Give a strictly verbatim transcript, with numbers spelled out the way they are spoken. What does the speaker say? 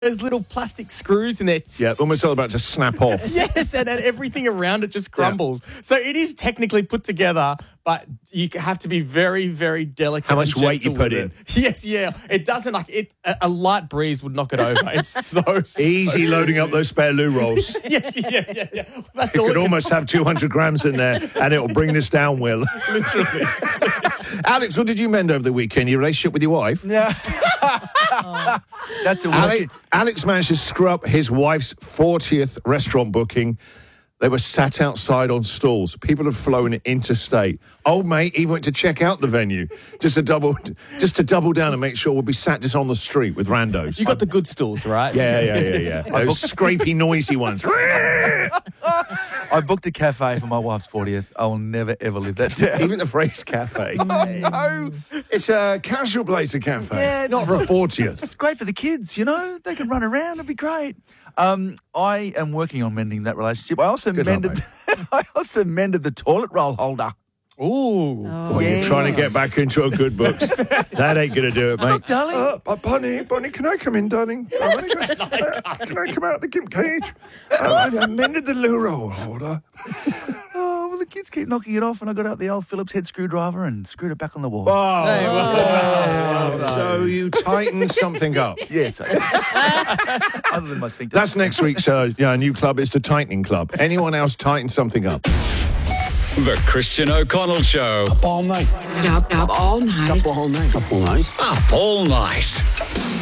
those little plastic screws in there. Yeah, almost all about to snap off. Yes, and then everything around it just crumbles. Yeah. So it is technically put together, but you have to be very, very delicate. How much and weight you gentle put with in? It. Yes, yeah. It doesn't like it. A, a light breeze would knock it over. It's so easy so loading up those spare loo rolls. Yes, yeah, yeah, yeah. That's You all could it almost can... have two hundred grams in there, and it'll bring this down, Will. Literally. Alex, what did you mend over the weekend? Your relationship with your wife? Yeah. That's a Alex, Alex managed to screw up his wife's fortieth restaurant booking. They were sat outside on stalls. People had flown interstate. Old mate even went to check out the venue just to double, just to double down and make sure we'll be sat just on the street with randos. You got the good stools, right? Yeah, yeah, yeah, yeah. Those scrapey, noisy ones. I booked a cafe for my wife's fortieth. I will never, ever live that down. Even the phrase cafe. Oh, no. It's a casual place, a cafe. Yeah, not for a fortieth. It's great for the kids, you know. They can run around. It'd be great. Um, I am working on mending that relationship. I also Good mended. luck, I also mended the toilet roll holder. Ooh. Oh, yes. You're trying to get back into a good books. That ain't going to do it, mate. Look, darling. Uh, but Bonnie, Bonnie, can I come in, darling? Uh, can I come out of the gimp cage? Uh, I mended the loo roll holder. Oh, well, the kids keep knocking it off, and I got out the old Phillips head screwdriver and screwed it back on the wall. Oh, Hey, well well done. So you tightened something up. Yes. Other than my sphincter. That's next week's uh, yeah, new club. It's the Tightening Club. Anyone else tighten something up? The Christian O'Connell Show. Up all night. Up, up all night. Up all night. Up all night. Up all night.